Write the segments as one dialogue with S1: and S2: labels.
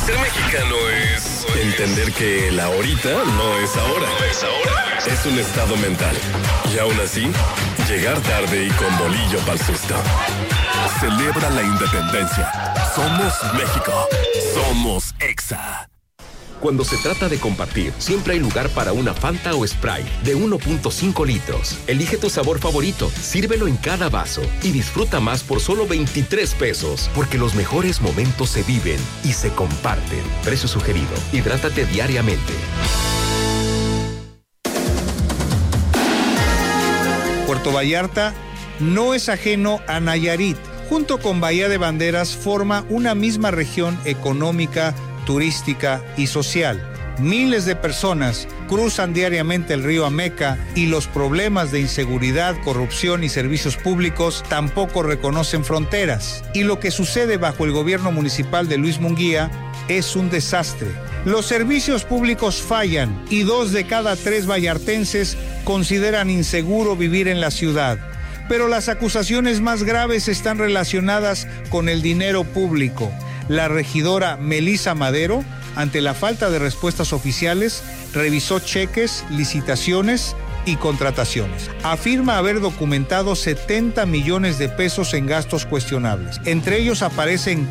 S1: Ser mexicano es entender que el ahorita no es ahora. Es un estado mental. Y aún así, llegar tarde y con bolillo pa'l susto. Celebra la independencia. Somos México. Somos Exa.
S2: Cuando se trata de compartir, siempre hay lugar para una Fanta o Sprite de 1.5 litros. Elige tu sabor favorito, sírvelo en cada vaso y disfruta más por solo 23 pesos. Porque los mejores momentos se viven y se comparten. Precio sugerido. Hidrátate diariamente.
S3: Puerto Vallarta no es ajeno a Nayarit. Junto con Bahía de Banderas forma una misma región económica, turística y social. Miles de personas cruzan diariamente el río Ameca y los problemas de inseguridad, corrupción y servicios públicos tampoco reconocen fronteras. Y lo que sucede bajo el gobierno municipal de Luis Munguía es un desastre. Los servicios públicos fallan y 2 de cada 3 vallartenses consideran inseguro vivir en la ciudad. Pero las acusaciones más graves están relacionadas con el dinero público. La regidora Melissa Madero, ante la falta de respuestas oficiales, revisó cheques, licitaciones y contrataciones. Afirma haber documentado 70 millones de pesos en gastos cuestionables. Entre ellos aparecen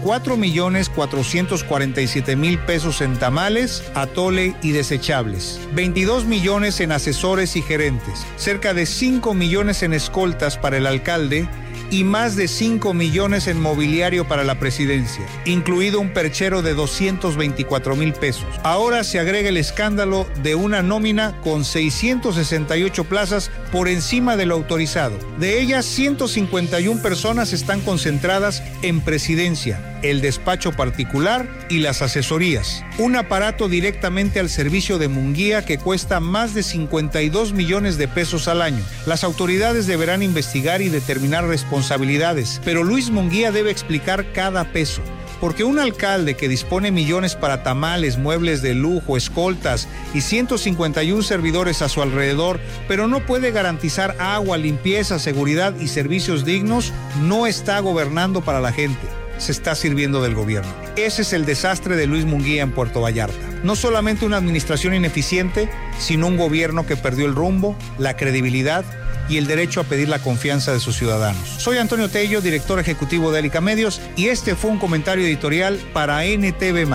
S3: 4.447.000 pesos en tamales, atole y desechables, 22 millones en asesores y gerentes, cerca de 5 millones en escoltas para el alcalde y más de 5 millones en mobiliario para la presidencia, incluido un perchero de 224,000 pesos. Ahora se agrega el escándalo de una nómina con 668 plazas por encima de lo autorizado. De ellas, 151 personas están concentradas en presidencia, el despacho particular y las asesorías. Un aparato directamente al servicio de Munguía que cuesta más de 52 millones de pesos al año. Las autoridades deberán investigar y determinar responsabilidades, pero Luis Munguía debe explicar cada peso. Porque un alcalde que dispone millones para tamales, muebles de lujo, escoltas y 151 servidores a su alrededor, pero no puede garantizar agua, limpieza, seguridad y servicios dignos, no está gobernando para la gente. Se está sirviendo del gobierno. Ese es el desastre de Luis Munguía en Puerto Vallarta. No solamente una administración ineficiente, sino un gobierno que perdió el rumbo, la credibilidad y el derecho a pedir la confianza de sus ciudadanos. Soy Antonio Tello, director ejecutivo de Élica Medios, y este fue un comentario editorial para NTV+.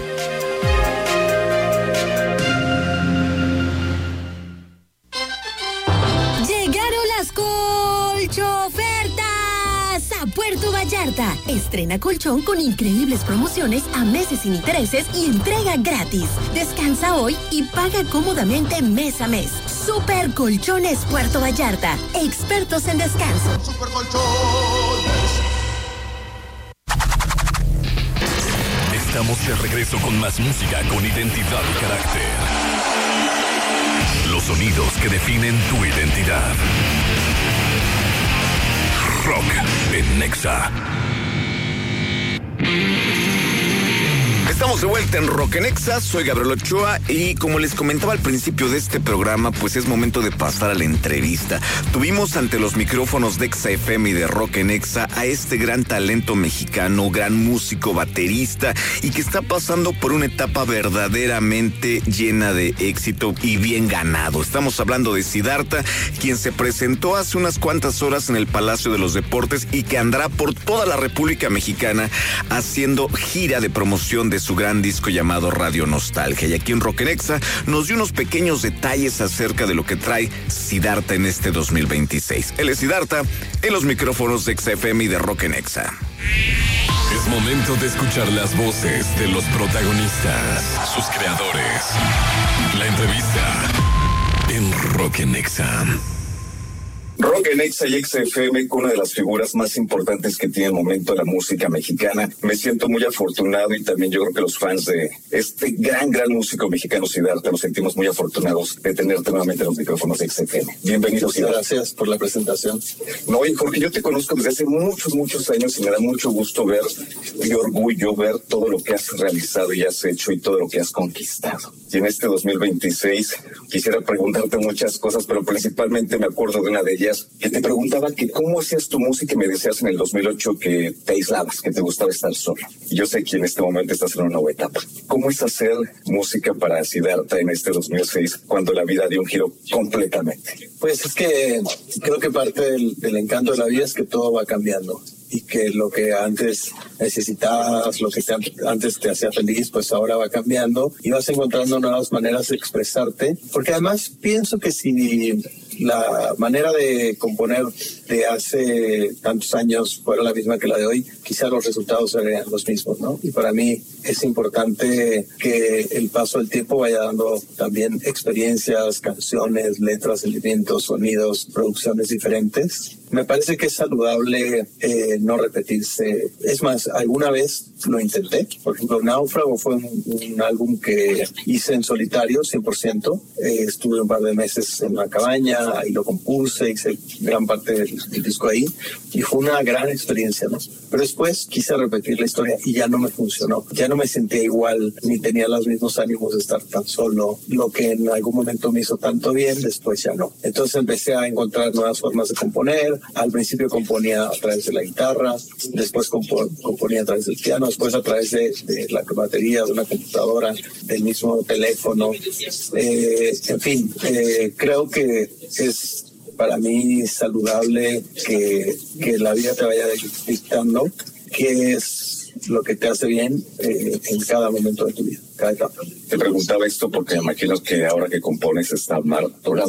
S4: Llegaron las colchofertas a Puerto Vallarta. Estrena colchón con increíbles promociones a meses sin intereses y entrega gratis. Descansa hoy y paga cómodamente mes a mes. Super Colchones Puerto Vallarta. Expertos en descanso.
S5: Super Colchones.
S1: Estamos de regreso con más música con identidad y carácter. Los sonidos que definen tu identidad. Rock en Nexa. Estamos de vuelta en Rock en Exa, soy Gabriel Ochoa y como les comentaba al principio de este programa, pues es momento de pasar a la entrevista. Tuvimos ante los micrófonos de Exa FM y de Rock en Exa a este gran talento mexicano, gran músico, baterista y que está pasando por una etapa verdaderamente llena de éxito y bien ganado. Estamos hablando de Siddhartha, quien se presentó hace unas cuantas horas en el Palacio de los Deportes y que andará por toda la República Mexicana haciendo gira de promoción de su gran disco llamado Radio Nostalgia. Y aquí en Rock en Exa nos dio unos pequeños detalles acerca de lo que trae Siddhartha en este 2026. Él es Siddhartha en los micrófonos de Exa FM y de Rock en Exa. Es momento de escuchar las voces de los protagonistas, sus creadores. La entrevista en Rock en Exa.
S6: Rock en Exa y Exa FM con una de las figuras más importantes que tiene el momento la música mexicana. Me siento muy afortunado y también yo creo que los fans de este gran músico mexicano Siddhartha nos sentimos muy afortunados de tenerte nuevamente en los micrófonos de Exa FM. Bienvenido, Siddhartha.
S7: Gracias por la presentación.
S6: No, y Jorge, yo te conozco desde hace muchos años y me da mucho gusto ver y orgullo ver todo lo que has realizado y has hecho y todo lo que has conquistado. Y en este 2026 quisiera preguntarte muchas cosas, pero principalmente me acuerdo de una de ellas decías, que te preguntaba que cómo hacías tu música y me decías en el 2008 que te aislabas, que te gustaba estar solo. Yo sé que en este momento estás en una nueva etapa. ¿Cómo es hacer música para Siddhartha en este 2006 cuando la vida dio un giro completamente?
S5: Pues es que creo que parte del encanto de la vida es que todo va cambiando y que lo que antes necesitabas, lo que antes te hacía feliz, pues ahora va cambiando y vas encontrando nuevas maneras de expresarte. Porque además pienso que si la manera de componer de hace tantos años fuera la misma que la de hoy, quizá los resultados serían los mismos, ¿no? Y para mí es importante que el paso del tiempo vaya dando también experiencias, canciones, letras, elementos, sonidos, producciones diferentes. Me parece que es saludable no repetirse. Es más, alguna vez lo intenté. Por ejemplo, Náufrago fue un álbum que hice en solitario, 100%. Estuve un par de meses en una cabaña, ahí lo compuse, hice gran parte del disco ahí. Y fue una gran experiencia, ¿no? Pero después quise repetir la historia y ya no me funcionó. Ya no me sentía igual, ni tenía los mismos ánimos de estar tan solo. Lo que en algún momento me hizo tanto bien, después ya no. Entonces empecé a encontrar nuevas formas de componer. Al principio componía a través de la guitarra, después componía a través del piano, después a través de la batería, de una computadora, del mismo teléfono. En fin, creo que es para mí saludable que la vida te vaya dictando qué es lo que te hace bien en cada momento de tu vida, cada etapa.
S6: Te preguntaba esto porque me imagino que ahora que compones está Mar a tu lado.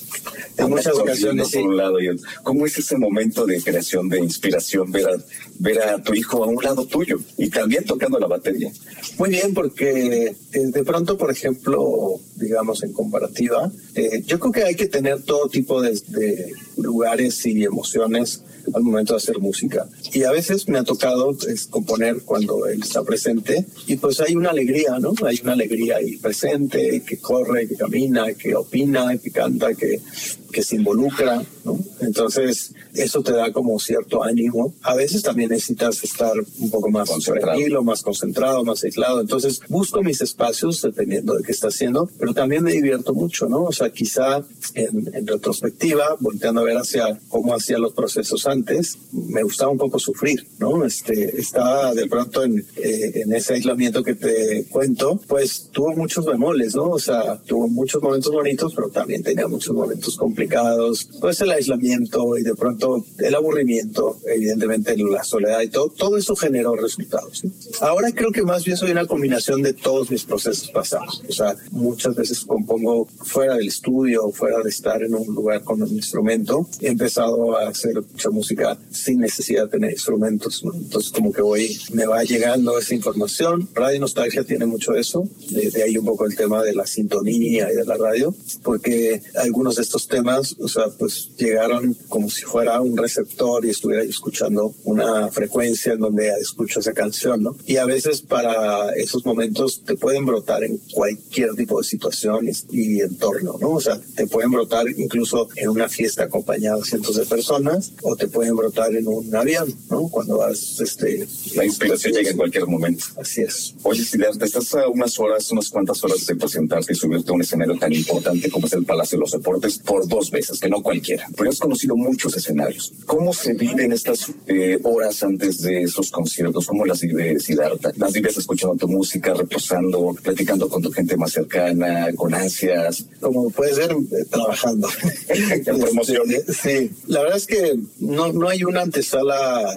S5: En muchas ocasiones, sí.
S6: Un lado y otro. ¿Cómo es ese momento de creación, de inspiración, ver a tu hijo a un lado tuyo y también tocando la batería?
S5: Muy bien, porque de pronto, por ejemplo, digamos en comparativa, yo creo que hay que tener todo tipo de lugares y emociones al momento de hacer música. Y a veces me ha tocado componer cuando él está presente y pues hay una alegría, ¿no? Hay una alegría ahí presente, que corre, que camina, que opina, que canta, que se involucra, ¿no? Entonces, eso te da como cierto ánimo. A veces también necesitas estar un poco más tranquilo, más concentrado, más aislado. Entonces, busco mis espacios dependiendo de qué está haciendo, pero también me divierto mucho, ¿no? O sea, quizá en retrospectiva, volteando a ver hacia cómo hacía los procesos antes, me gustaba un poco sufrir, ¿no? Estaba de pronto en ese aislamiento que te cuento, pues tuvo muchos bemoles, ¿no? O sea, tuvo muchos momentos bonitos, pero también tenía muchos momentos complicados. Pues el aislamiento y de pronto el aburrimiento, evidentemente la soledad y todo eso generó resultados, ¿sí? Ahora creo que más bien soy una combinación de todos mis procesos pasados. O sea, muchas veces compongo fuera del estudio, fuera de estar en un lugar con un instrumento. He empezado a hacer mucha música sin necesidad de tener instrumentos, ¿no? Entonces como que me va llegando esa información. Radio Nostalgia tiene mucho de eso, de ahí un poco el tema de la sintonía y de la radio, porque algunos de estos temas, o sea, pues llegaron como si fuera un receptor y estuviera escuchando una frecuencia en donde escucho esa canción, ¿no? Y a veces para esos momentos te pueden brotar en cualquier tipo de situación y entorno, ¿no? O sea, te pueden brotar incluso en una fiesta acompañada de cientos de personas o te pueden brotar en un avión, ¿no? Cuando vas,
S6: La inspiración llega en cualquier momento.
S5: Así es.
S6: Oye, Siddhartha, estás a unas cuantas horas de presentarte y subirte a un escenario tan importante como es el Palacio de los Deportes por 2 veces, que no cualquiera. Pero has conocido muchos escenarios. ¿Cómo se viven estas horas antes de esos conciertos? ¿Cómo las vive Siddhartha? ¿Las vives escuchando tu música, reposando, platicando con tu gente más cercana, con ansias?
S5: Como puede ser, trabajando.
S6: En promoción.
S5: Sí, la verdad es que no hay una antesala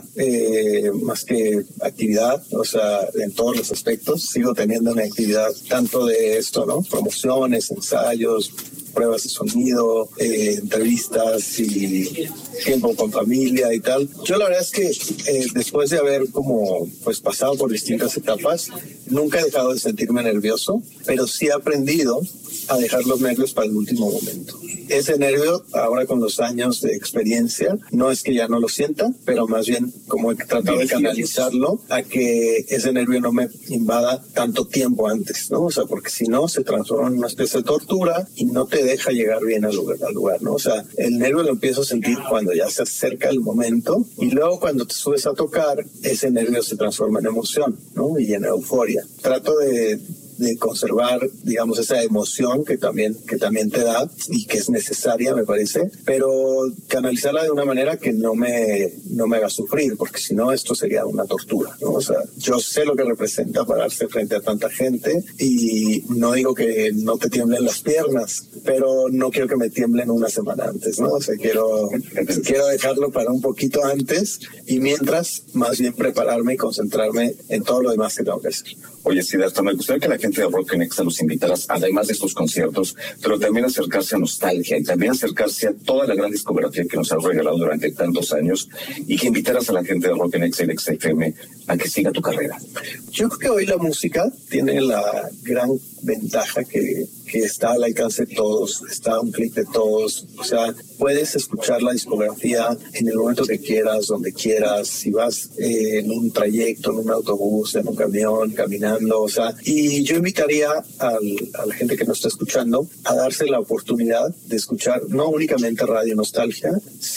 S5: más que actividad, o sea, en todos los aspectos. Sigo teniendo una actividad tanto de esto, ¿no? Promociones, ensayos, pruebas de sonido, entrevistas y tiempo con familia y tal. Yo la verdad es que después de haber como pues pasado por distintas etapas, nunca he dejado de sentirme nervioso, pero sí he aprendido a dejar los nervios para el último momento. Ese nervio, ahora con los años de experiencia, no es que ya no lo sienta, pero más bien como he tratado de canalizarlo a que ese nervio no me invada tanto tiempo antes, ¿no? O sea, porque si no, se transforma en una especie de tortura y no te deja llegar bien al lugar, ¿no? O sea, el nervio lo empiezo a sentir cuando ya se acerca el momento y luego cuando te subes a tocar, ese nervio se transforma en emoción, ¿no? Y en euforia. Trato de de conservar, digamos, esa emoción que también te da y que es necesaria, me parece, pero canalizarla de una manera que no me haga sufrir, porque si no esto sería una tortura, ¿no? O sea, yo sé lo que representa pararse frente a tanta gente y no digo que no te tiemblen las piernas, pero no quiero que me tiemblen una semana antes, ¿no? O sea, quiero dejarlo para un poquito antes y mientras más bien prepararme y concentrarme en todo lo demás que tengo que hacer.
S6: Oye, Siddhartha, me gustaría que la gente de Rock en Exa los invitaras, además de estos conciertos, pero también acercarse a Nostalgia y también acercarse a toda la gran discografía que nos has regalado durante tantos años y que invitaras a la gente de Rock en Exa y de XFM a que siga tu carrera.
S5: Yo creo que hoy la música tiene la gran ventaja que está al alcance de todos, está a un clic de todos. O sea, puedes escuchar la discografía en el momento que quieras, donde quieras, si vas en un trayecto, en un autobús, en un camión, caminando, o sea, y yo invitaría a la gente que nos está escuchando a darse la oportunidad de escuchar no únicamente Radio Nostalgia,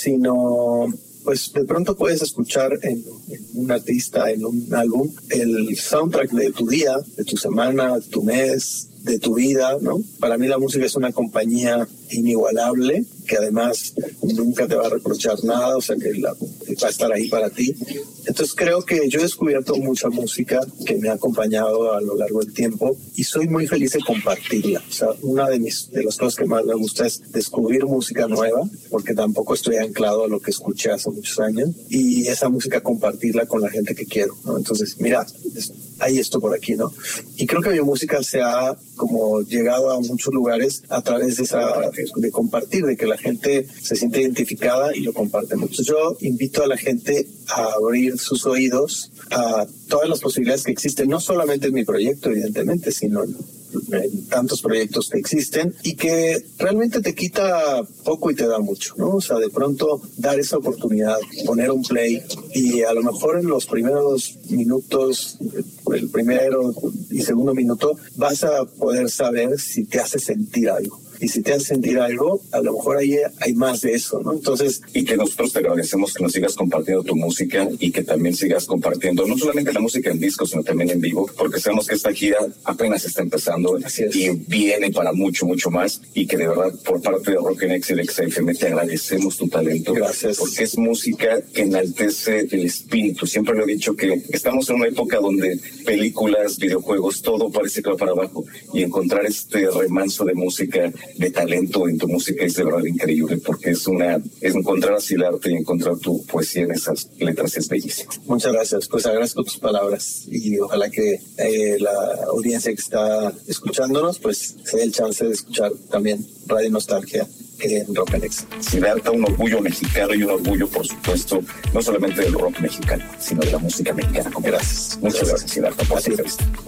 S5: sino pues de pronto puedes escuchar en un artista, en un álbum, el soundtrack de tu día, de tu semana, de tu mes, de tu vida, ¿no? Para mí la música es una compañía inigualable que además nunca te va a reprochar nada, o sea que va a estar ahí para ti. Entonces creo que yo he descubierto mucha música que me ha acompañado a lo largo del tiempo y soy muy feliz de compartirla. O sea, una de las cosas que más me gusta es descubrir música nueva, porque tampoco estoy anclado a lo que escuché hace muchos años, y esa música compartirla con la gente que quiero, ¿no? Entonces, mira, hay esto por aquí, ¿no? Y creo que mi música se ha como llegado a muchos lugares a través de compartir, de que la gente se siente identificada y lo comparte mucho. Yo invito a la gente a abrir sus oídos a todas las posibilidades que existen, no solamente en mi proyecto, evidentemente, sino en tantos proyectos que existen y que realmente te quita poco y te da mucho, ¿no? O sea, de pronto dar esa oportunidad, poner un play y a lo mejor en los primeros minutos, el primero y segundo minuto, vas a poder saber si te hace sentir algo. Y si te hace sentir algo, a lo mejor ahí hay más de eso, ¿no? Entonces...
S6: Y que nosotros te agradecemos que nos sigas compartiendo tu música y que también sigas compartiendo no solamente la música en disco, sino también en vivo, porque sabemos que esta gira apenas está empezando y viene para mucho, mucho más, y que de verdad, por parte de Rock en Exa y de XFM, te agradecemos tu talento.
S5: Gracias.
S6: Porque es música que enaltece el espíritu. Siempre lo he dicho que estamos en una época donde películas, videojuegos, todo parece que va para abajo, y encontrar este remanso de música, de talento en tu música es de verdad increíble, porque es encontrar así el arte y encontrar tu poesía en esas letras es bellísimo.
S5: Muchas gracias, pues agradezco tus palabras y ojalá que la audiencia que está escuchándonos pues se dé el chance de escuchar también Radio Nostalgia en Rock en Exa.
S6: Siddhartha, un orgullo mexicano y un orgullo, por supuesto, no solamente del rock mexicano, sino de la música mexicana.
S5: Gracias.
S6: Muchas gracias, Siddhartha, por esta entrevista.